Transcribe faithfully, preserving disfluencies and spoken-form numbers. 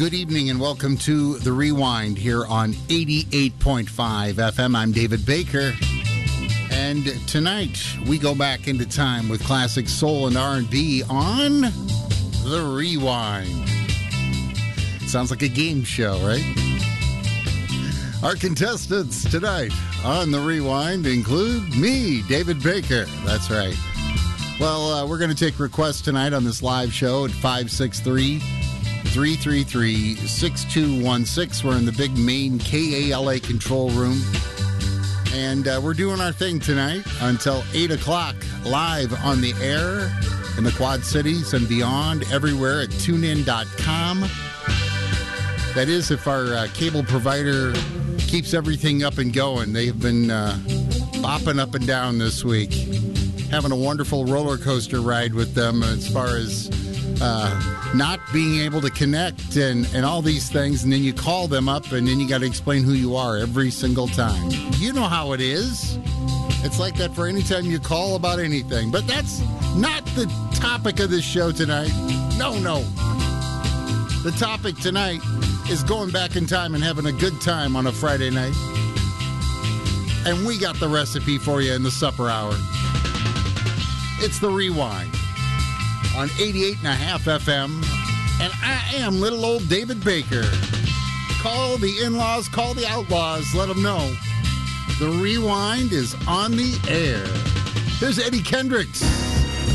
Good evening and welcome to The Rewind here on eighty-eight point five F M. I'm David Baker. And tonight we go back into time with classic soul and R and B on The Rewind. Sounds like a game show, right? Our contestants tonight on The Rewind include me, David Baker. That's right. Well, uh, we're going to take requests tonight on this live show at five six three, three three three, six two one six. We're in the big main K A L A control room. And uh, we're doing our thing tonight until eight o'clock, live on the air in the Quad Cities and beyond, everywhere at tune in dot com. That is, if our uh, cable provider keeps everything up and going. They've been uh, bopping up and down this week, having a wonderful roller coaster ride with them as far as uh, not being able to connect and, and all these things. And then you call them up and then you got to explain who you are every single time. You know how it is. It's like that for any time you call about anything. But that's not the topic of this show tonight. No, no. The topic tonight is going back in time and having a good time on a Friday night. And we got the recipe for you in the supper hour. It's The Rewind on eighty-eight point five F M. And I am little old David Baker. Call the in-laws, call the outlaws, let them know The Rewind is on the air. Here's Eddie Kendricks.